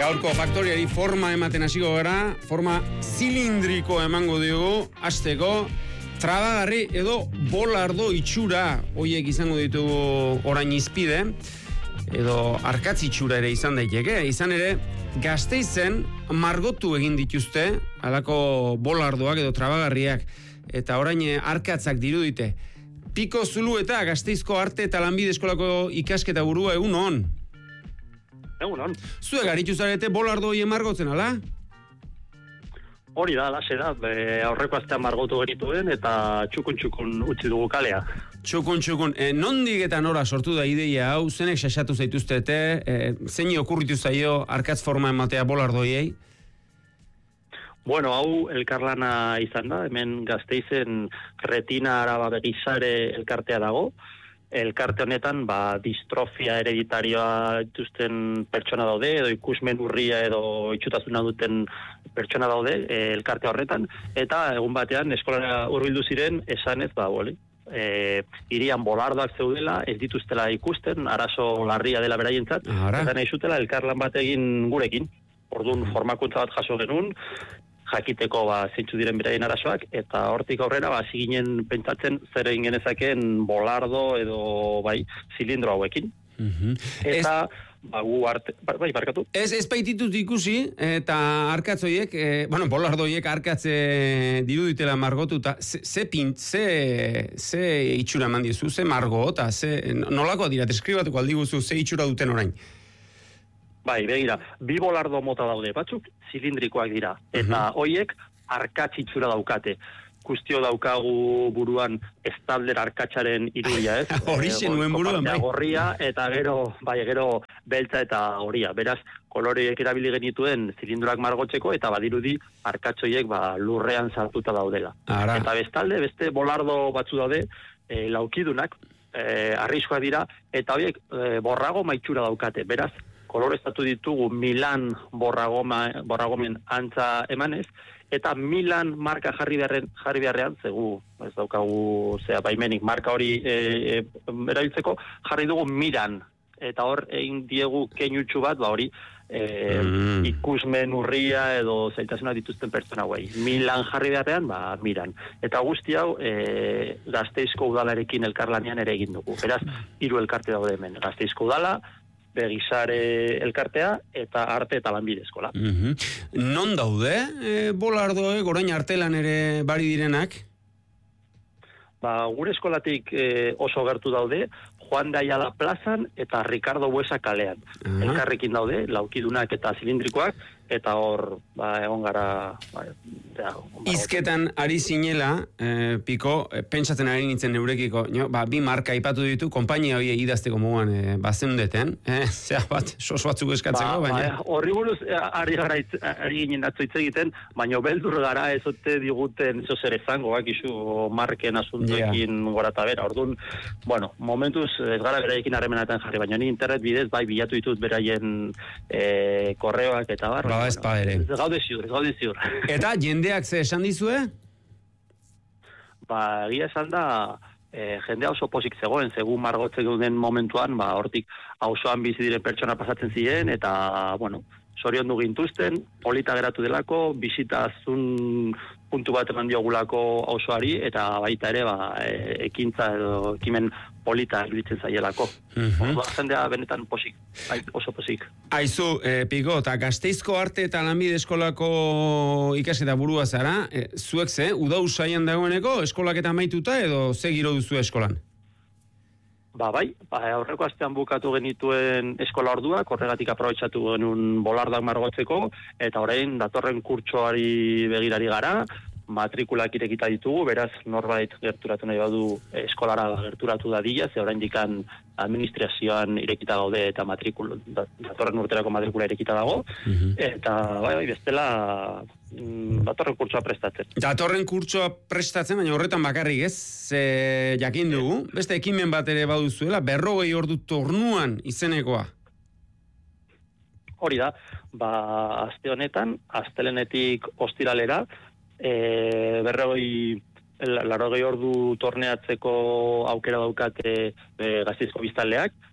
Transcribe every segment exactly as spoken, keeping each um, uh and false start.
Gaurko faktoriari forma ematen hasiko gara, forma zilindriko emango diogu, hasteko trabagarri edo bolardo itxura hoiek izango ditugu orain izpide, edo arkatz itxura ere izan daiteke, izan ere Gasteizen margotu egin dituzte halako bolardoak edo trabagarriak, eta orain arkatzak dirudite. Piko Zulueta, Gasteizko Arte eta Lanbide Eskolako ikasketa burua, egun on. Egun on. Zuek aritu zarete bolardo hori margotzen, ala? Hori da, lase da, aurreko astean margotu genituen eta txukun-txukun utzi dugu kalea. Txukun-txukun, e, nondik eta nora sortu da ideia hau, zenek xaxatu zaituztete, e, zeini okurritu zaio arkatz forma ematea bolardoiei? Bueno, hau elkarlana izan da, hemen Gasteizen Retina Araba Begizare elkartea dago. Elkarte honetan, ba, distrofia hereditarioa dituzten pertsona daude, edo ikusmen urria edo itxutasuna duten pertsona daude e, elkarte horretan, eta egun batean eskolara hurbildu ziren esanez, ba, boli, e, irian bolardoak zeudela, ez dituztela ikusten, arazo larria dela beraientzat, eta nahi zutela elkarlan bat egin gurekin. Orduan formakuntza bat jaso genuen, jakiteko ba zeintzu diren beraien arazoak, eta hortik aurrera ba hasi ginen pentsatzen zer egin genezakeen bolardo edo bai zilindro hauekin. Mm-hmm. Eta ez, ba gu arte bai barkatu. Ez ez baititut ikusi eta arkatz hoiek, e, bueno, bolardo hoiek arkatze diruditela margotuta, ze ze pint, ze ze itxura eman diezu, ze margo eta ze nolako dira, deskribatuko aldiguzu ze itxura duten orain. Bai, begira, bi bolardo mota daude, batzuk zilindrikoak dira, eta uh-huh. hoiek arkatz itxura daukate. Kustio daukagu buruan estalder arkatzaren irudia, ez? Horixe nuen buruan, bai. Gorria, eta gero, bai, gero beltza eta horia. Beraz, koloreek erabili genituen zilindroak margotzeko, eta badirudi arkatzoiek ba, lurrean sartuta daudela. Ara. Eta bestalde, beste bolardo batzu daude, e, laukidunak, e, arriskoa dira, eta horiek e, borrago maitxura daukate. Beraz, koloreztatu ditugu Milan borragoma, borragomen antza emanez, eta Milan marka jarri beharren, jarri beharrean, zegu, ez daukagu, zea, baimenik, marka hori e, e, erabiltzeko, jarri dugu Miran, eta hor egin diegu keinutxu bat, ba hori, e, mm. ikusmen urria edo zaitasuna dituzten pertsona guai. Milan jarri beharrean, ba, Miran. Eta guzti hau, e, Gasteizko udalarekin elkarlanean ere egin dugu. Beraz, hiru elkarte daude hemen. Gasteizko udala, Begizare elkartea eta Arte eta Lanbide Eskola. Mm-hmm. Non daude e, bolardoek orain artelan ere bari direnak? Ba, gure eskolatik e, oso gertu daude, Juan de Ayala plazan eta Ricardo Buesa kalean. Uh-huh. Elkarrekin daude, laukidunak eta zilindrikoak, eta hor, ba, egon gara... Ba, ja, Izketan ari zinela, eh, Piko, eh, pentsatzen ari nintzen neurekiko, no? Ba, bi marka aipatu ditu, konpainia hori idazteko moguan eh, bazeundeten, eh? Zea bat, sos batzuk eskatzeko, ba, baina... Ba, horri buruz, ari gara itz, ari ginen atzo hitz egiten, baina beldur gara ezote diguten zozer ezango, bakizu marken asuntoekin yeah. gora eta bera. Orduan, bueno, momentuz ez gara beraiekin harremenetan jarri, baina ni internet bidez, bai, bilatu ditut beraien eh, korreoak eta barra. Ba, ez pa ere. Ez gaude ziur, ez gaude ziur. Eta jendeak ze esan dizue? Ba, egia esan da, e, jendea oso pozik zegoen, segun margotzen den momentuan, ba, hortik auzoan bizi diren pertsona pasatzen ziren, eta, bueno, sorion du gintuzten, polita geratu delako, bisitazun puntu bat eman diogulako auzoari, eta baita ere, ba, e, ekintza edo ekimen polita iruditzen zaielako. Mm-hmm. Orduan jendea benetan pozik, oso pozik. Aizu, eh, Piko, eta Gasteizko Arte eta Lanbide Eskolako ikasketa burua zara, eh, zuek ze, udau saian dagoeneko, eskolak eta maituta edo ze giro duzu eskolan? Ba, bai, ba, aurreko astean bukatu genituen eskola orduak, horregatik aprobetxatu genuen bolardak margotzeko, eta orain datorren kurtsoari begirari gara, matrikulak irekita ditugu, beraz norbait gerturatu nahi badu eskolara gerturatu dadila, ze orain dikan administrazioan irekita gaude eta matrikul, datorren urterako matrikula irekita dago, mm-hmm. eta bai, bai, bestela datorren kurtsoa prestatzen. Datorren kurtsoa prestatzen, baina horretan bakarrik ez, ze jakin dugu, beste ekimen bat ere baduzuela, berrogei ordu tornuan izenekoa. Hori da, ba, aste honetan, astelenetik ostiralera, E, berrogei larogei ordu torneatzeko aukera daukate e, Gasteizko biztanleak,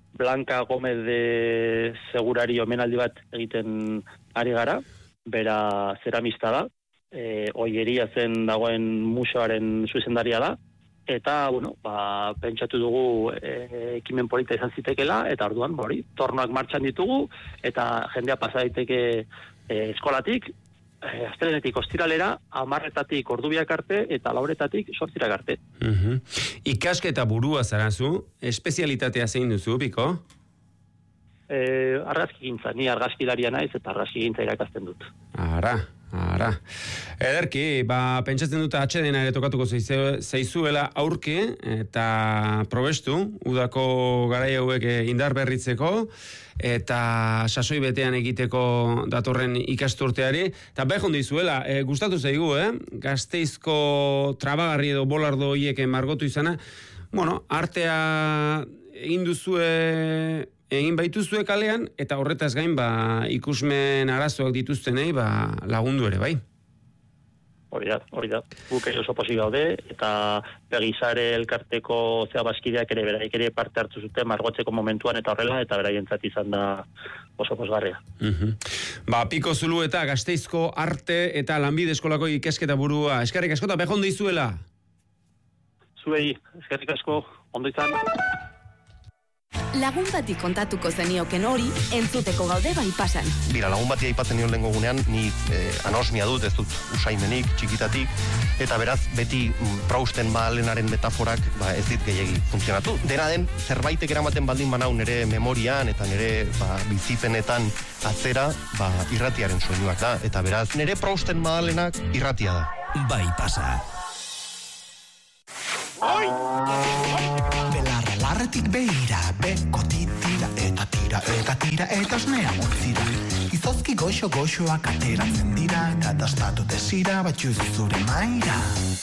Blanca Gómez de Segurari omenaldi bat egiten ari gara, bera zeramista da, e, oieria zen dagoen museoaren zuzendaria da, eta, bueno, ba, pentsatu dugu e, ekimen polita izan zitekela, eta orduan, hori, tornoak martxan ditugu, eta jendea pasa daiteke e, eskolatik, e, astelenetik ostiralera, amarretatik ordubiak arte, eta lauretatik sortzirak arte. Uh-huh. Ikasketa burua zarazu, espezialitatea zein duzu, Piko? E, argazki gintza, ni argazkilaria naiz, eta argazki gintza irakasten dut. Ara, ara. Ederki, ba, pentsatzen dut atxedena ere tokatuko zaizuela aurki, eta probestu, udako garai hauek indar berritzeko, eta sasoi betean egiteko datorren ikasturteari, eta behon dizuela, e, gustatu zaigu, eh? Gasteizko trabagarri edo bolardo hiek margotu izana, bueno, artea egin duzue egin baituzue kalean, eta horretaz gain, ba, ikusmen arazoak dituztenei, ba, lagundu ere, bai? Hori da, hori da. Guk oso pozik gaude, eta Begizare elkarteko zea bazkideak ere beraik ere parte hartu zuten margotzeko momentuan eta horrela, eta beraientzat izan da oso pozgarria. Uh-huh. Ba, Piko Zulu eta Gasteizko arte eta lanbide eskolako ikesketa burua. Eskerrik asko eta behon dizuela. Zuei, eskerrik asko, ondo izan. Lagun bati kontatuko zenioken hori, entzuteko gaude bai pasan. Bira, lagun bati aipatzen nion lehengo gunean, ni eh, anosmia dut, ez dut usaimenik, txikitatik, eta beraz, beti mm, prausten balenaren metaforak ba, ez dit gehiegi funtzionatu. Dena den, zerbaitek eramaten baldin banau nire memorian, eta nire ba, bizipenetan atzera, ba, irratiaren soinuak da. Eta beraz, nire prausten balenak irratia da. Bai pasa. Oi! Belarra larretik behira, beko titira, eta tira, eta tira, eta osnea montzira. Izozki goxo-goxoak ateratzen dira, eta dastatu desira, batxuz zure maira.